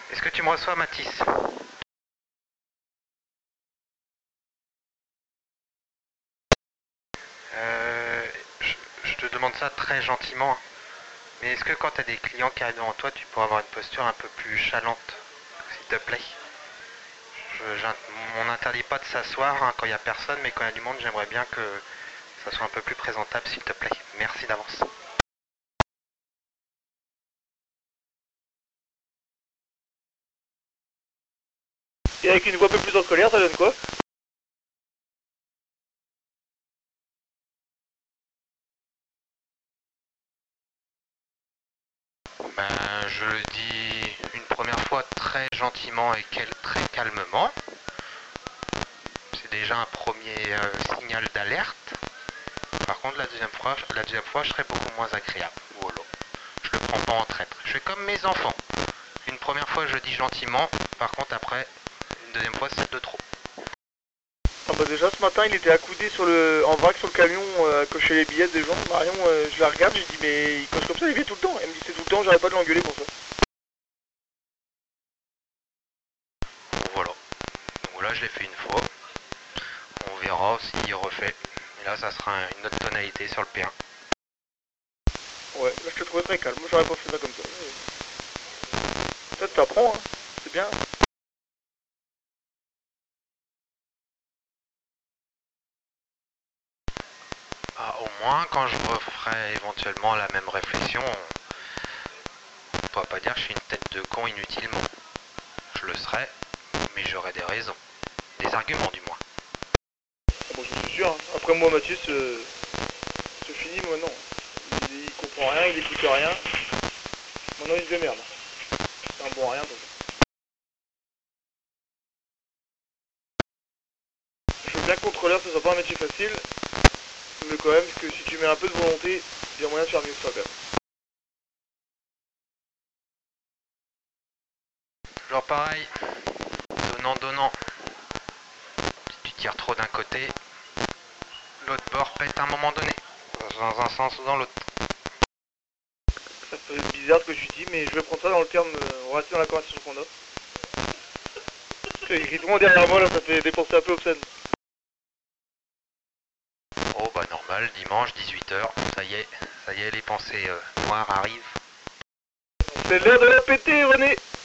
Est-ce que tu me reçois, Mathis? Je te demande ça très gentiment, mais est-ce que quand tu as des clients qui arrivent devant toi, tu pourrais avoir une posture un peu plus chalante, s'il te plaît? On n'interdit pas de s'asseoir quand il n'y a personne, mais quand il y a du monde, j'aimerais bien que ça soit un peu plus présentable, s'il te plaît. Merci d'avance. Et avec une voix un peu plus en colère, ça donne quoi? Je le dis une première fois très gentiment et très calmement. C'est déjà un premier signal d'alerte. Par contre, la deuxième fois, je serai beaucoup moins agréable. Voilà. Je le prends pas en traître. Je fais comme mes enfants. Une première fois, je dis gentiment. Par contre, après, une deuxième fois, c'est de trop. Ah bah déjà ce matin il était accoudé en vrac sur le camion à cocher les billets des gens. Marion, je la regarde, je lui dis mais il coche comme ça, il vient tout le temps. Elle me dit c'est tout le temps, j'arrête pas de l'engueuler pour ça. Voilà. Donc là, je l'ai fait une fois. On verra s'il refait. Et là, ça sera une autre tonalité sur le P1. Ouais, là je te trouvais très calme, moi j'aurais pas fait ça comme ça. Peut-être t'apprends, hein, c'est bien. Au moins, quand je referai éventuellement la même réflexion, on pourra pas dire que je suis une tête de con inutilement. Je le serai, mais j'aurai des raisons. Des arguments du moins. Ah bon, je suis sûr, hein. Après moi Mathieu, c'est fini moi non. Il comprend rien, il écoute rien. Maintenant il se démerde. C'est un bon à rien donc. Je veux bien que contrôleur ce soit pas un métier facile, mais quand même que si tu mets un peu de volonté, il y a moyen de faire mieux que ça quand même. Toujours pareil, donnant. Si tu tires trop d'un côté, l'autre bord pète à un moment donné. Dans un sens ou dans l'autre. Ça peut être bizarre ce que je dis, mais je vais prendre ça dans le terme, on reste dans la conversation qu'on a. Il écrit tout le monde derrière moi là, ça fait des pensées un peu obscènes. Oh bah normal, dimanche 18h, ça y est, les pensées noires arrivent. C'est l'heure de la péter René.